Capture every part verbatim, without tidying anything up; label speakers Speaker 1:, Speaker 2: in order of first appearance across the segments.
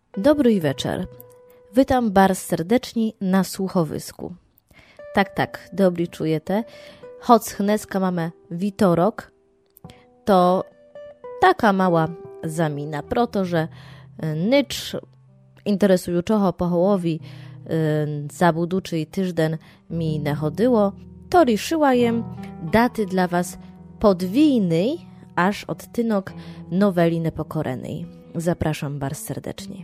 Speaker 1: Dobry wieczór. Witam bardzo serdecznie na słuchowysku. Tak, tak, dobry czujete. Choć dneska mamy witorok, to taka mała zamina, proto, że nicz interesującego po połowi yy, zabuduczy tyżden mi nie chodziło, to riszyła jem daty dla was podwójnej, aż odtynok noweli nepokorenej. Zapraszam bardzo serdecznie.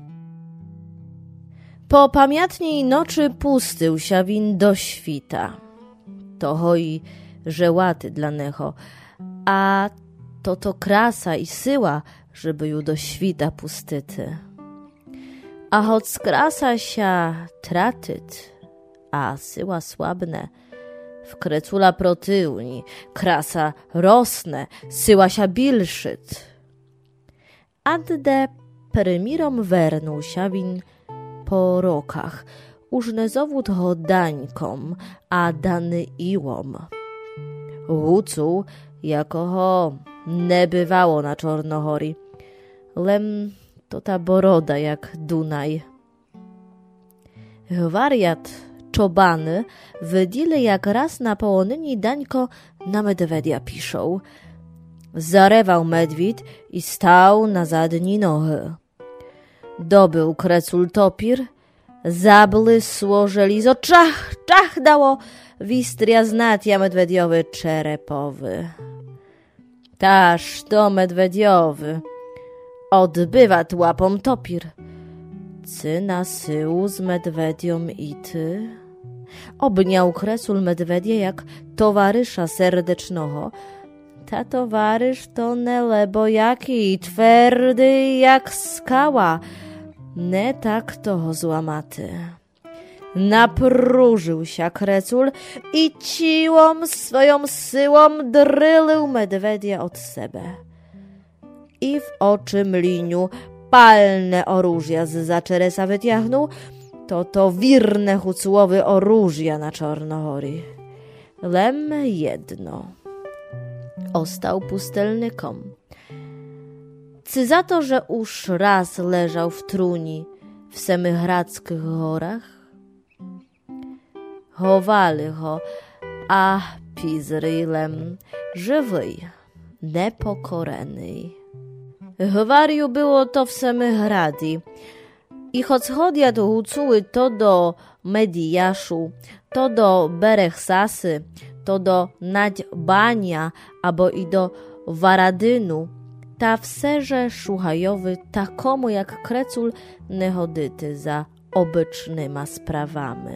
Speaker 1: Po pamiętnej nocy pustył się win do świta. To hoi, że łaty dla neho, a to to krasa i syła, żeby ju do świta pustyty. A choć skrasa się tratyt, a syła słabne, w krecula protyłni, krasa rosne, syła się bilszyt. Adde prymirom wernął się win po rokach, użne zawód ho dańkom, a dany iłom. Łucu, jako ho nie bywało na Czornohori, lem to ta boroda jak Dunaj. Wariat czobany wydile jak raz na połonyni dańko na medwedia piszą. Zarewał medwid i stał na zadni nohy. Dobył krecul topir, zablysło żelizo, czach, czach dało wistria znatja medwediowy czerepowy. Taż to medwediowy odbywa łapom topir. Cy na syłu z medwedią i ty? Obniał krecul medwedia jak towarysza serdecznego. Ta towarysz to nelebo jaki, twardy jak skała, nie tak to złamaty. Napróżył się krecul i ciłą swoją syłą drylył medwedia od sebe. I w oczy mliniu palne oróżia z zaczeresa wytiachnął, to to wirne hucłowy oróżia na Czornohori. Lem jedno. Ostał pustelnykom. Cy za to, że już raz leżał w truni w semyhradzkich horach? Chowali ho, a pizrylem żywy, nepokoreny. Gwariu było to w Semyhradi. I choć chodia do Hucuły to do Medijaszu, to do Berechsasy, to do Nadźbania, abo i do Waradynu, ta w serze szuchajowy takomu jak krecul nechodyty za obycznyma sprawami.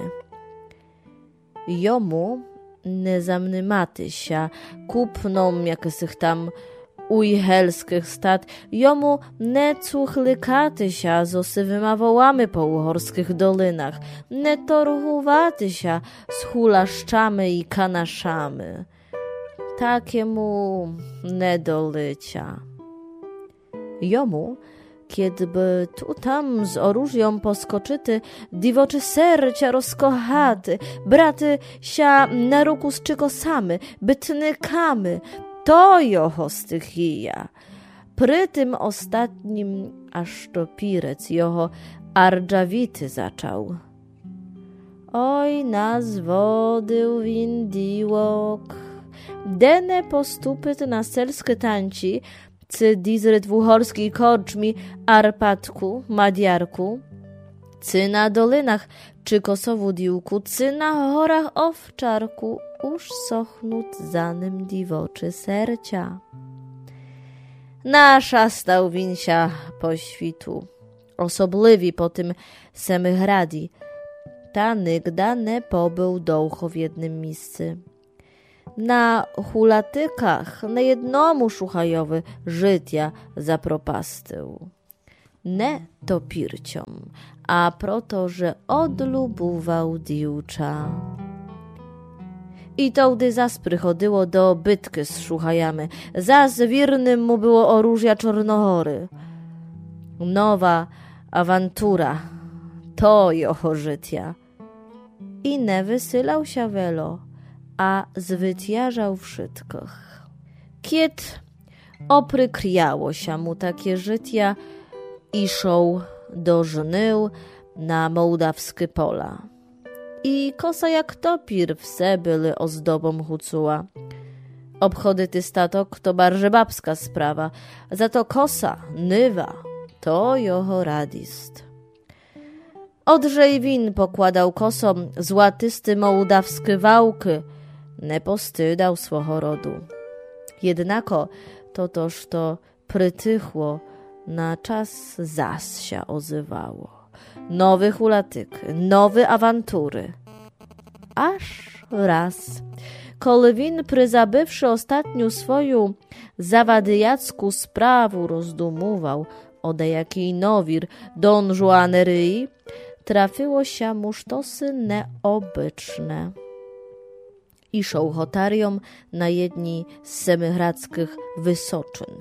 Speaker 1: Jomu nezamny matysia, kupną jakesych tam ujhelskich stat, jomu ne cuchlykatysia z osywyma wołamy po uhorskich dolinach, ne torchuwatysia z hulaszczamy i kanaszamy. Takiemu nedolycia. Jomu, kiedby tu tam z oróżją poskoczyty, diwoczy sercia rozkochaty, braty sia na ruku z czykosamy, bytnykamy, to joho stychija. Pry tym ostatnim aż to pirec joho ardżawity zaczął. Oj nas wody windiłok, dene postupyt na selskie tanci, cy dizryt w uhorskiej korczmi Arpadku, Madiarku, cy na dolinach czy kosowu diłku, cy na horach owczarku, uż sochnut zanym diwoczy sercia. Nasza stał winsia po świtu, osobliwi po tym Semyhradi, ta nigda nie pobył dołcho w jednym miejscu. Na hulatykach na jednomu szuchajowy życia zapropastył. Nie to pirciom, a proto, że odlubował diłcza. I to, gdy zas przychodziło do bytky z szuchajamy, zas wirnym mu było oróżia Czornohory. Nowa awantura, to joho życia. I nie wysylał się welo, a zwyciężał wszystkich. Kied oprykriało się mu takie życia, iszą do żnył na mołdawskie pola. I kosa jak topir wse były ozdobą hucuła. Obchody ty statok to barże babska sprawa, za to kosa, nywa, to joho radist. Odrzej win pokładał kosom złatysty mołdawskie wałki, nie postydał swoho rodu. Jednako to toż to prytychło, na czas zas się ozywało. Nowych ulatyk, nowe awantury. Aż raz, kole win pryzabywszy ostatniu swoją zawadyjacku sprawu rozdumuwał, o dejakiej nowir Don Juaneryi, trafiło się mu sztosy neobyczne. Iszą hotariom na jedni z semyhradzkich wysoczyn.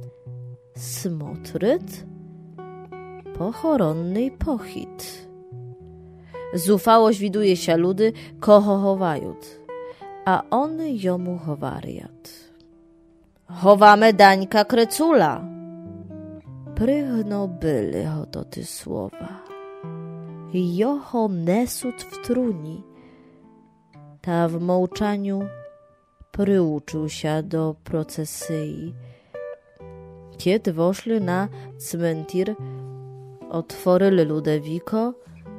Speaker 1: Smotryt, pochoronny pochit. Zufałość widuje się ludy, koho chowajut, a on jomu chowariat. Chowamy Dańka Krecula. Prychno byli oto ty słowa. Joho nesut w truni. Ta w mołczaniu przyuczył się do procesyi. Kiedy woszli na cmentir, otworzyli ludewiko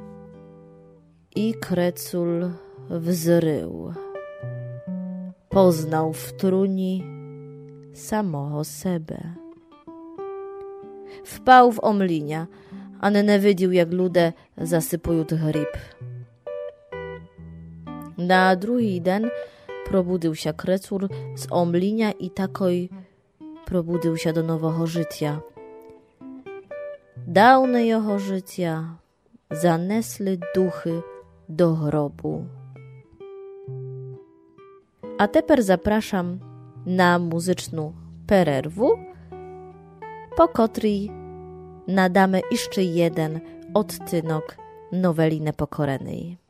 Speaker 1: i Krecul wzrył. Poznał w truni samoho sebe. Wpał w omlinia, a nie widział, jak ludzie zasypują tych ryb. Na drugi dzień probudził się Krecul z omlinia i takoj probudził się do nowego życia. Dawne jeho życia zanesły duchy do grobu. A teraz zapraszam na muzyczną pererwu, po której nadamy jeszcze jeden odtynok noweli Nepokorenej.